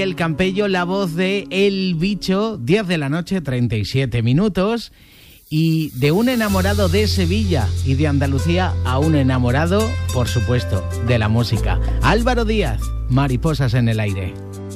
El Campello, la voz de El Bicho, 10 de la noche, 37 minutos. Y de un enamorado de Sevilla y de Andalucía a un enamorado, por supuesto, de la música. Álvaro Díaz, Mariposas en el aire.